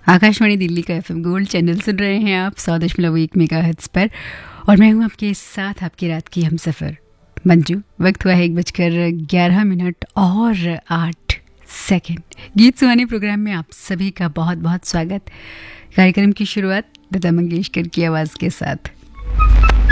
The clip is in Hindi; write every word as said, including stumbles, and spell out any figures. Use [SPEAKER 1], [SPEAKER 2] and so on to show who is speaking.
[SPEAKER 1] आकाशवाणी दिल्ली का एफएम गोल्ड चैनल सुन रहे हैं आप सौ दशमलव एक मेगाहर्ट्ज पर और मैं हूं आपके साथ आपकी रात की हमसफर मंजू। वक्त हुआ है एक बजकर ग्यारह मिनट और आठ सेकंड। गीत सुहानी प्रोग्राम में आप सभी का बहुत बहुत स्वागत। कार्यक्रम की शुरुआत लता मंगेशकर की आवाज़ के साथ।